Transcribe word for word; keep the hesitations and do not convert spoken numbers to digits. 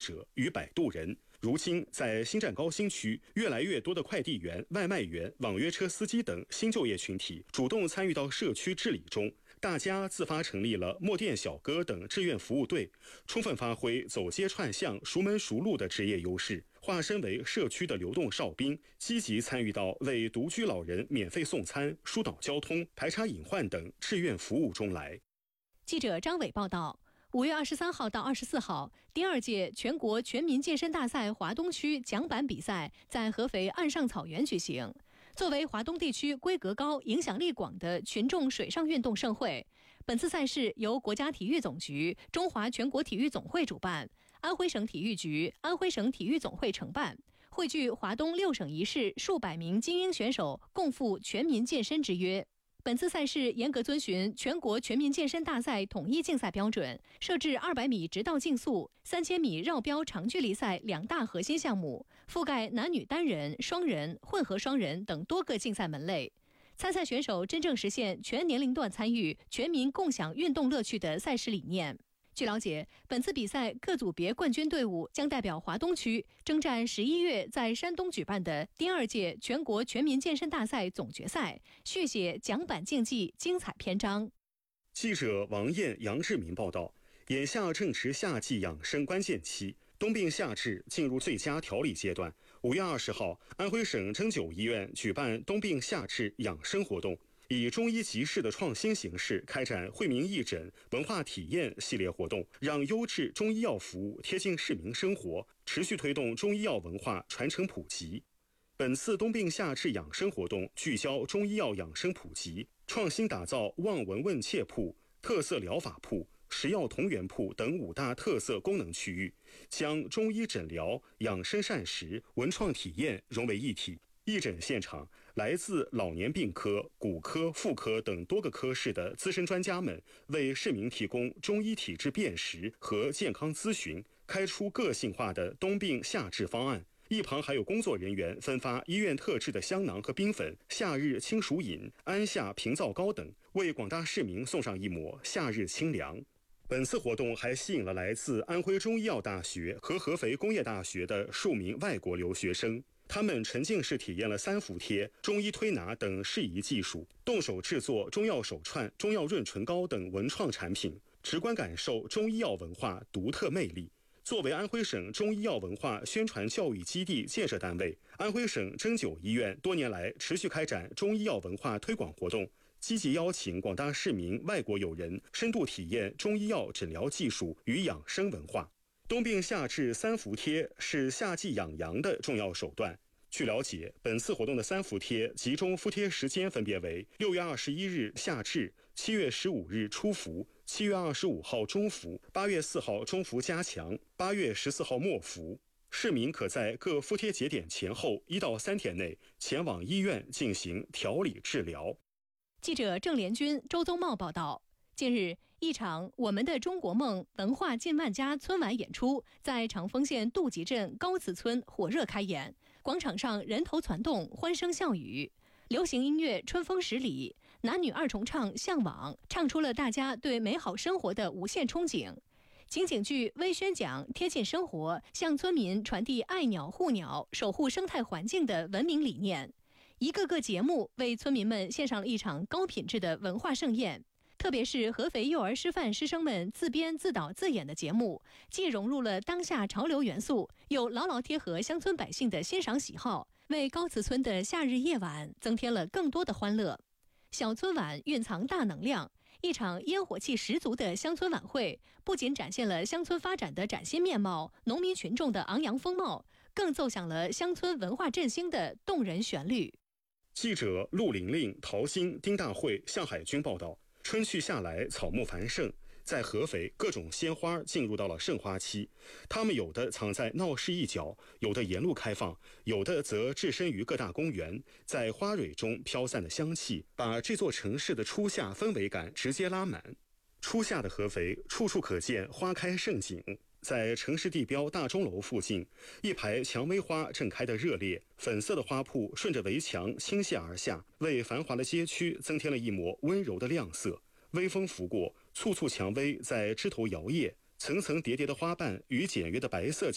者与摆渡人。如今，在新站高新区，越来越多的快递员、外卖员、网约车司机等新就业群体主动参与到社区治理中。大家自发成立了墨店小哥等志愿服务队，充分发挥走街串巷、熟门熟路的职业优势，化身为社区的流动哨兵，积极参与到为独居老人免费送餐、疏导交通、排查隐患等志愿服务中来。 记者张伟报道。五月二十三号到二十四号，第二届全国全民健身大赛华东区桨板比赛在合肥岸上草原举行。作为华东地区规格高、影响力广的群众水上运动盛会，本次赛事由国家体育总局、中华全国体育总会主办，安徽省体育局、安徽省体育总会承办，汇聚华东六省一市数百名精英选手，共赴全民健身之约。本次赛事严格遵循全国全民健身大赛统一竞赛标准，设置二百米直道竞速、三千米绕标长距离赛两大核心项目，覆盖男女单人、双人、混合双人等多个竞赛门类。参赛选手真正实现全年龄段参与、全民共享运动乐趣的赛事理念。据了解，本次比赛各组别冠军队伍将代表华东区征战十一月在山东举办的第二届全国全民健身大赛总决赛，续写桨板竞技精彩篇章。 记者王艳、杨志民报道，眼下正值夏季养生关键期，冬病夏治进入最佳调理阶段。五月二十号，安徽省针灸医院举办冬病夏治养生活动，以中医集市的创新形式开展惠民义诊、文化体验系列活动，让优质中医药服务贴近市民生活，持续推动中医药文化传承普及。本次冬病夏治养生活动聚焦中医药养生普及，创新打造望闻问切铺、特色疗法铺、食药同源铺等五大特色功能区域，将中医诊疗、养生膳食、文创体验融为一体。义诊现场，来自老年病科、骨科、妇科等多个科室的资深专家们为市民提供中医体质辨识和健康咨询，开出个性化的冬病夏治方案。一旁还有工作人员分发医院特制的香囊和冰粉、夏日清暑饮、安夏平皂膏等，为广大市民送上一抹夏日清凉。本次活动还吸引了来自安徽中医药大学和合肥工业大学的数名外国留学生。他们沉浸式体验了三伏贴、中医推拿等适宜技术，动手制作中药手串、中药润唇膏等文创产品，直观感受中医药文化独特魅力。作为安徽省中医药文化宣传教育基地建设单位，安徽省针灸医院多年来持续开展中医药文化推广活动，积极邀请广大市民、外国友人深度体验中医药诊疗技术与养生文化。冬病夏治三伏贴是夏季养阳的重要手段。据了解，本次活动的三伏贴集中敷贴时间分别为六月二十一日夏至、七月十五日初伏、七月二十五号中伏、八月四号中伏加强、八月十四号末伏。市民可在各敷贴节点前后一到三天内前往医院进行调理治疗。 记者郑连军、周宗茂报道。近日，一场《我们的中国梦》文化近万家春晚演出在长丰县杜集镇高祠村火热开演，广场上人头攒动，欢声笑语。流行音乐《春风十里》，男女二重唱《向往》，唱出了大家对美好生活的无限憧憬。情景剧微宣讲贴近生活，向村民传递爱鸟护鸟、守护生态环境的文明理念。一个个节目为村民们献上了一场高品质的文化盛宴。特别是合肥幼儿师范师生们自编自导自演的节目，既融入了当下潮流元素，又牢牢贴合乡村百姓的欣赏喜好，为高祠村的夏日夜晚增添了更多的欢乐。小村晚蕴藏大能量，一场烟火气十足的乡村晚会，不仅展现了乡村发展的崭新面貌、农民群众的昂扬风貌，更奏响了乡村文化振兴的动人旋律。 记者陆玲玲、陶鑫、丁大慧、向海军报道。春去夏来，草木繁盛，在合肥，各种鲜花进入到了盛花期。它们有的藏在闹市一角，有的沿路开放，有的则置身于各大公园。在花蕊中飘散的香气，把这座城市的初夏氛围感直接拉满。初夏的合肥，处处可见花开盛景。在城市地标大钟楼附近，一排蔷薇花正开得热烈，粉色的花铺顺着围墙倾泻而下，为繁华的街区增添了一抹温柔的亮色。微风拂过，簇簇蔷薇在枝头摇曳，层层叠叠的花瓣与简约的白色